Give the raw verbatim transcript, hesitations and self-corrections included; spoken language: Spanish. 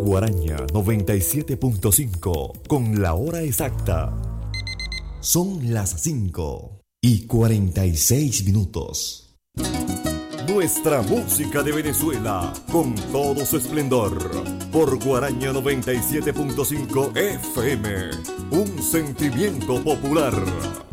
Guaraña noventa y siete punto cinco con la hora exacta. Son las cinco y cuarenta y seis minutos. Nuestra música de Venezuela con todo su esplendor por Guaraña noventa y siete punto cinco F M. Un sentimiento popular.